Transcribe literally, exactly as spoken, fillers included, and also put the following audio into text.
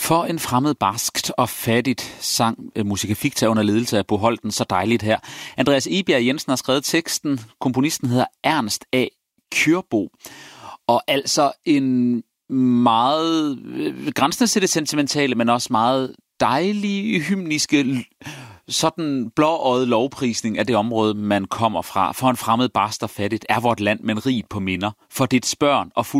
For en fremmed barskt og fattigt sang Musica Ficta under ledelse af Bo Holten så dejligt her. Andreas Egebjerg Jensen har skrevet teksten. Komponisten hedder Ernst A. Kyrbo. Og altså en meget grænsende til det sentimentale, men også meget dejlige, hymniske, sådan blåøjet lovprisning af det område, man kommer fra. For en fremmed barst og fattigt er vort land, men rigt på minder. For dets børn og